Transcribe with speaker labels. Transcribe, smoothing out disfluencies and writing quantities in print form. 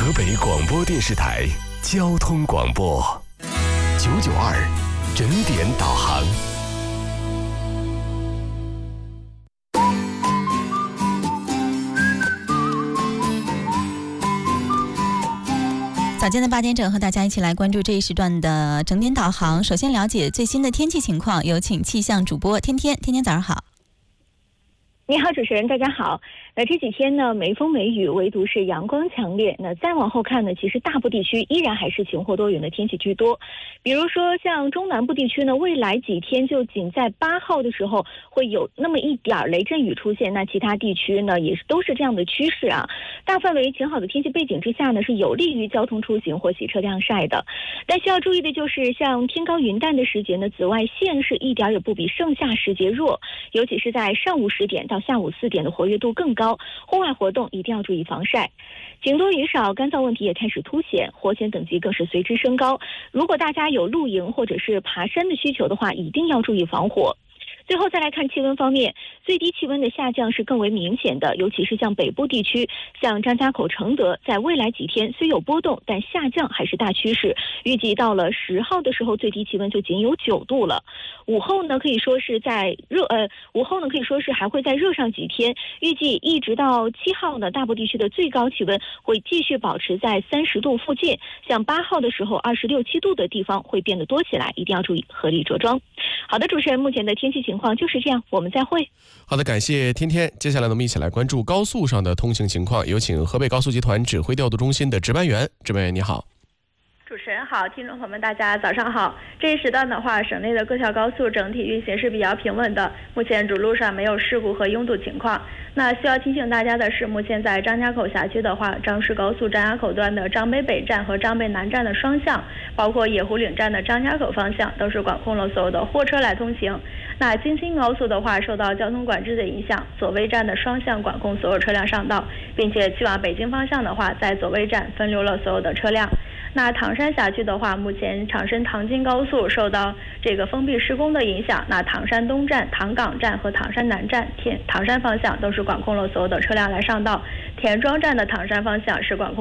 Speaker 1: 河北广播电视台交通广播992整点导航。
Speaker 2: 早间的8点整，和大家一起来关注这一时段的整点导航。首先了解最新的天气情况，有请气象主播天天。天天早上好。
Speaker 3: 你好，主持人，大家好。那这几天呢，没风没雨，唯独是阳光强烈。那再往后看呢，其实大部地区依然还是晴或多云的天气居多。比如说像中南部地区呢，未来几天就仅在8号的时候会有那么一点雷阵雨出现，那其他地区呢也是都是这样的趋势啊。大范围晴好的天气背景之下呢，是有利于交通出行或洗车晾晒的。但需要注意的就是，像天高云淡的时节呢，紫外线是一点也不比盛夏时节弱，尤其是在上午10点到下午4点的活跃度更高，户外活动一定要注意防晒。晴多雨少，干燥问题也开始凸显，火险等级更是随之升高。如果大家有露营或者是爬山的需求的话，一定要注意防火。最后再来看气温方面，最低气温的下降是更为明显的，尤其是像北部地区，像张家口、承德，在未来几天虽有波动，但下降还是大趋势。预计到了10号的时候，最低气温就仅有9度了。午后呢，可以说是还会再热上几天。预计一直到7号呢，大部地区的最高气温会继续保持在30度附近。像8号的时候，26、7度的地方会变得多起来，一定要注意合理着装。好的，主持人，目前的天气情况就是这样，我们再会。
Speaker 4: 好的，感谢天天。接下来呢，我们一起来关注高速上的通行情况，有请河北高速集团指挥调度中心的值班员。值班员你好。
Speaker 5: 主持人好，听众朋友们大家早上好。这一时段的话，省内的各条高速整体运行是比较平稳的，目前主路上没有事故和拥堵情况。那需要提醒大家的是，目前在张家口辖区的话，张市高速张家口段的张北北站和张北南站的双向，包括野湖岭站的张家口方向，都是管控了所有的货车来通行。那京津高速的话，受到交通管制的影响，左卫站的双向管控所有车辆上道，并且去往北京方向的话，在左卫站分流了所有的车辆。那唐山辖区的话，目前长深唐京高速受到这个封闭施工的影响，那唐山东站、唐岗站和唐山南站唐山方向都是管控了所有的车辆来上道，田庄站的唐山方向是管控